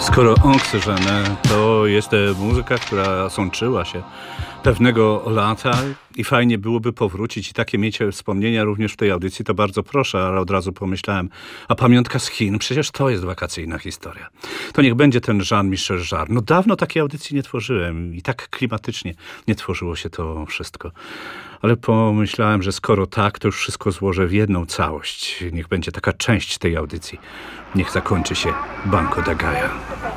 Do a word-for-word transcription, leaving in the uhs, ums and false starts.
Skoro Oxygene to jest e, muzyka, która sączyła się pewnego lata i fajnie byłoby powrócić i takie mieć wspomnienia również w tej audycji, to bardzo proszę, ale od razu pomyślałem, a pamiątka z Chin, przecież to jest wakacyjna historia. To niech będzie ten Jean-Michel Jarre. No dawno takiej audycji nie tworzyłem i tak klimatycznie nie tworzyło się to wszystko. Ale pomyślałem, że skoro tak, to już wszystko złożę w jedną całość. Niech będzie taka część tej audycji. Niech zakończy się Banco da Gaia.